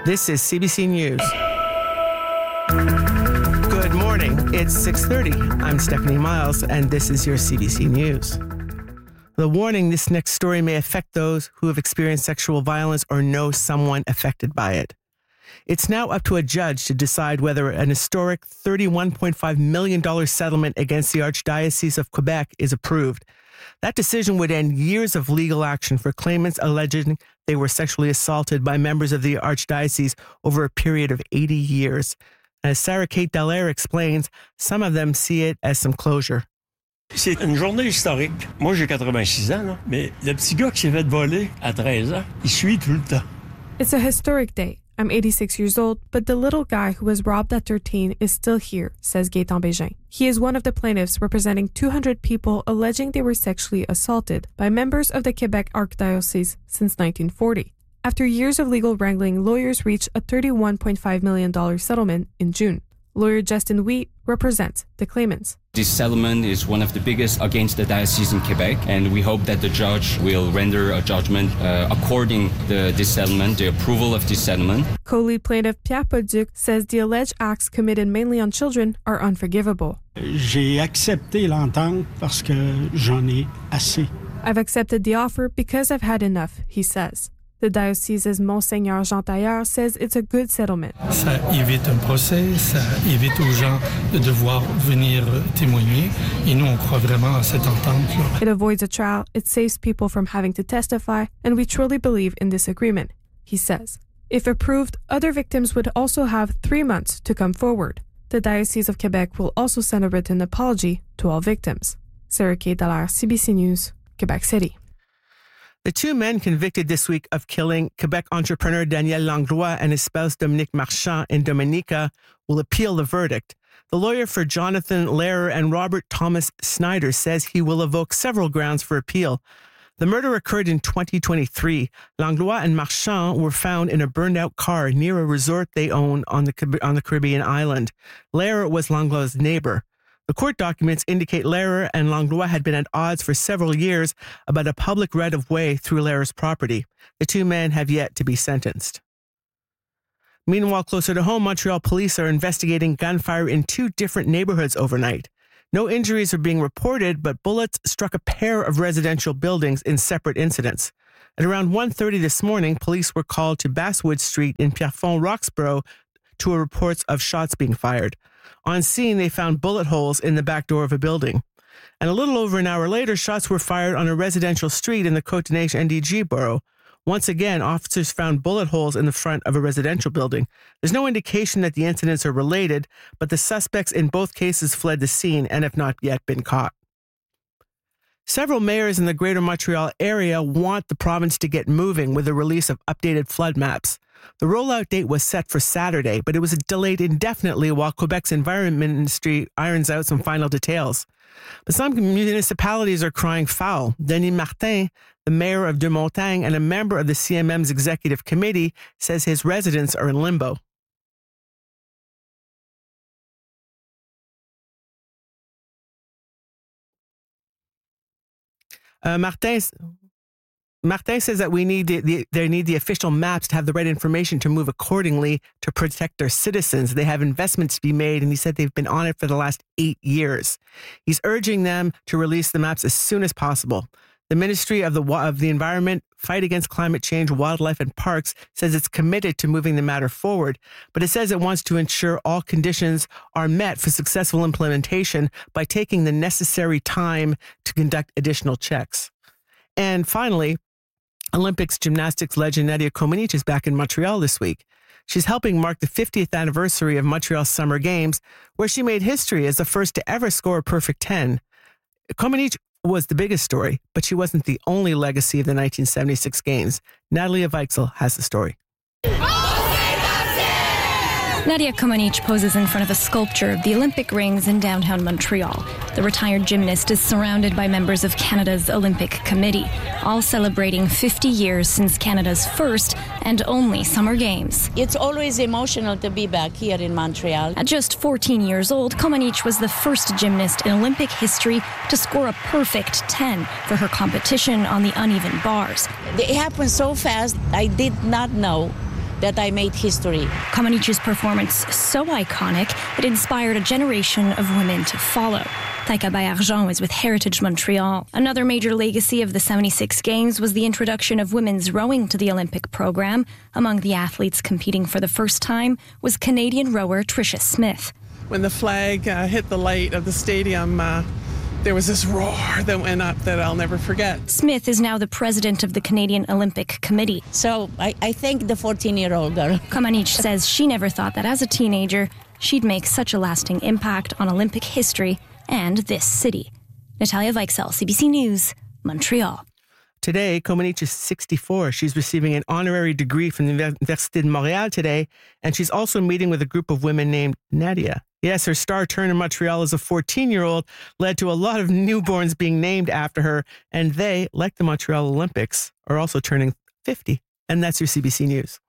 This is CBC News. Good morning. It's 6:30. I'm Stephanie Miles, and this is your CBC News. The warning: this next story may affect those who have experienced sexual violence or know someone affected by it. It's now up to a judge to decide whether an historic $31.5 million settlement against the Archdiocese of Quebec is approved. That decision would end years of legal action for claimants alleging they were sexually assaulted by members of the Archdiocese over a period of 80 years. As Sarah Kate Dallaire explains, some of them see it as some closure. C'est une journée historique. Moi, j'ai 86 ans, là, mais le petit gars qui s'est fait voler à 13 ans, il suit tout le temps. It's a historic day. I'm 86 years old, but the little guy who was robbed at 13 is still here, says Gaëtan Bégin. He is one of the plaintiffs representing 200 people alleging they were sexually assaulted by members of the Quebec Archdiocese since 1940. After years of legal wrangling, lawyers reached a $31.5 million settlement in June. Lawyer Justin Wheat represents the claimants. This settlement is one of the biggest against the diocese in Quebec, and we hope that the judge will render a judgment according to this settlement, the approval of this settlement. Co-lead plaintiff Pierre Polduc says the alleged acts committed mainly on children are unforgivable. J'ai accepté l'entente parce que j'en ai assez. I've accepted the offer because I've had enough, he says. The diocese's Monseigneur Jean Tailleur says it's a good settlement. Ça évite un procès, ça évite aux gens de devoir venir témoigner, et nous on croit vraiment à cette entente-là. It avoids a trial, it saves people from having to testify, and we truly believe in this agreement, he says. If approved, other victims would also have 3 months to come forward. The Diocese of Quebec will also send a written apology to all victims. Sarah Kate Dallaire, CBC News, Quebec City. The two men convicted this week of killing Quebec entrepreneur Daniel Langlois and his spouse Dominique Marchand in Dominica will appeal the verdict. The lawyer for Jonathan Lehrer and Robert Thomas Snyder says he will evoke several grounds for appeal. The murder occurred in 2023. Langlois and Marchand were found in a burned-out car near a resort they own on the Caribbean island. Lehrer was Langlois' neighbor. The court documents indicate Lehrer and Langlois had been at odds for several years about a public right-of-way through Lehrer's property. The two men have yet to be sentenced. Meanwhile, closer to home, Montreal police are investigating gunfire in two different neighborhoods overnight. No injuries are being reported, but bullets struck a pair of residential buildings in separate incidents. At around 1:30 this morning, police were called to Basswood Street in Pierrefonds, Roxborough, to reports of shots being fired. On scene, they found bullet holes in the back door of a building. And a little over an hour later, shots were fired on a residential street in the Côte-des-Neiges NDG borough. Once again, officers found bullet holes in the front of a residential building. There's no indication that the incidents are related, but the suspects in both cases fled the scene and have not yet been caught. Several mayors in the Greater Montreal area want the province to get moving with the release of updated flood maps. The rollout date was set for Saturday, but it was delayed indefinitely while Quebec's Environment Ministry irons out some final details. But some municipalities are crying foul. Denis Martin, the mayor of Deux-Montagnes and a member of the CMM's executive committee, says his residents are in limbo. Martin says that they need the official maps to have the right information to move accordingly to protect their citizens. They have investments to be made, and he said they've been on it for the last 8 years. He's urging them to release the maps as soon as possible. The Ministry of the Environment, Fight Against Climate Change, Wildlife and Parks says it's committed to moving the matter forward, but it says it wants to ensure all conditions are met for successful implementation by taking the necessary time to conduct additional checks. And finally, Olympics gymnastics legend Nadia Comaneci is back in Montreal this week. She's helping mark the 50th anniversary of Montreal's Summer Games, where she made history as the first to ever score a perfect 10. Comaneci was the biggest story, but she wasn't the only legacy of the 1976 Games. Natalia Weichsel has the story. Nadia Comaneci poses in front of a sculpture of the Olympic rings in downtown Montreal. The retired gymnast is surrounded by members of Canada's Olympic Committee, all celebrating 50 years since Canada's first and only Summer Games. It's always emotional to be back here in Montreal. At just 14 years old, Comaneci was the first gymnast in Olympic history to score a perfect 10 for her competition on the uneven bars. It happened so fast, I did not know that I made history. Comaneci's performance so iconic, it inspired a generation of women to follow. Taika Baillargeon is with Heritage Montreal. Another major legacy of the 76 Games was the introduction of women's rowing to the Olympic program. Among the athletes competing for the first time was Canadian rower Tricia Smith. When the flag hit the light of the stadium, there was this roar that went up that I'll never forget. Smith is now the president of the Canadian Olympic Committee. So I thank the 14-year-old girl. Comaneci says she never thought that as a teenager, she'd make such a lasting impact on Olympic history and this city. Natalia Weichsel, CBC News, Montreal. Today, Comaneci is 64. She's receiving an honorary degree from the Université de Montréal today, and she's also meeting with a group of women named Nadia. Yes, her star turn in Montreal as a 14-year-old led to a lot of newborns being named after her, and they, like the Montreal Olympics, are also turning 50. And that's your CBC News.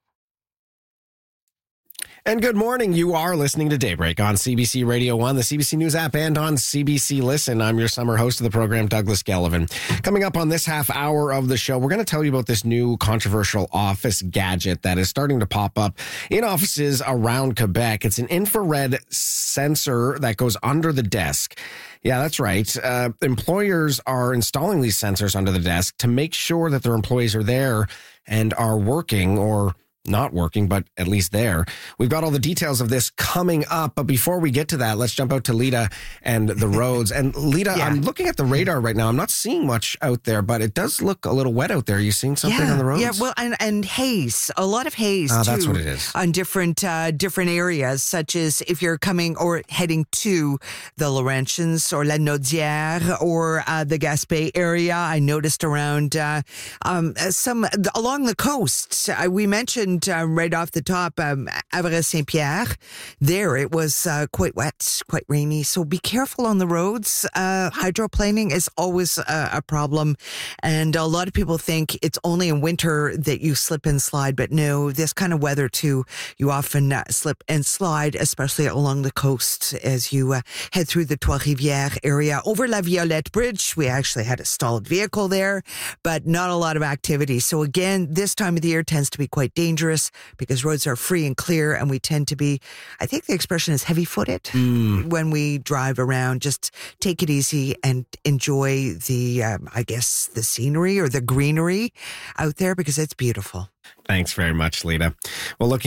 And good morning. You are listening to Daybreak on CBC Radio 1, the CBC News app, and on CBC Listen. I'm your summer host of the program, Douglas Gallivan. Coming up on this half hour of the show, we're going to tell you about this new controversial office gadget that is starting to pop up in offices around Quebec. It's an infrared sensor that goes under the desk. Yeah, that's right. Employers are installing these sensors under the desk to make sure that their employees are there and are working, or not working, but at least there. We've got all the details of this coming up, but before we get to that, let's jump out to Lita and the roads. And Lita, I'm looking at the radar right now. I'm not seeing much out there, but it does look a little wet out there. You seeing something on the roads? Yeah, well, and haze, a lot of haze too. That's what it is. On different areas, such as if you're coming or heading to the Laurentians or La Naudière or the Gaspé area. I noticed around some along the coast. We mentioned right off the top, Havre-Saint-Pierre. There it was quite wet, quite rainy. So be careful on the roads. Hydroplaning is always a problem. And a lot of people think it's only in winter that you slip and slide. But no, this kind of weather too, you often slip and slide, especially along the coast as you head through the Trois-Rivières area. Over La Violette Bridge, we actually had a stalled vehicle there, but not a lot of activity. So again, this time of the year tends to be quite dangerous because roads are free and clear, and we tend to be, I think the expression is heavy-footed when we drive around. Just take it easy and enjoy the, I guess, the scenery or the greenery out there because it's beautiful. Thanks very much, Lita. Well, looking